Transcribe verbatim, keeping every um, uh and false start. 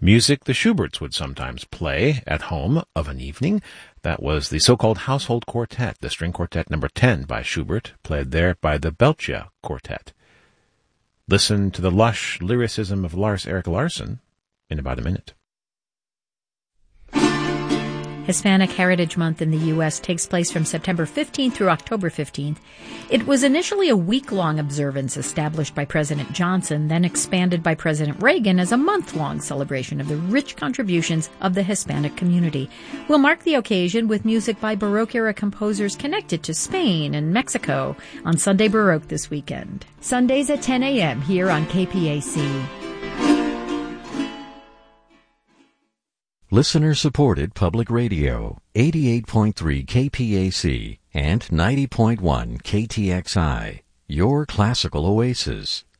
Music the Schuberts would sometimes play at home of an evening. That was the so-called Household Quartet, the string quartet number ten by Schubert, played there by the Belcher Quartet. Listen to the lush lyricism of Lars Erik Larsson in about a minute. Hispanic Heritage Month in the U S takes place from September fifteenth through October fifteenth. It was initially a week-long observance established by President Johnson, then expanded by President Reagan as a month-long celebration of the rich contributions of the Hispanic community. We'll mark the occasion with music by Baroque-era composers connected to Spain and Mexico on Sunday Baroque this weekend. Sundays at ten a.m. here on K P A C. Listener-supported public radio, eighty-eight point three K P A C and ninety point one K T X I, your classical oasis.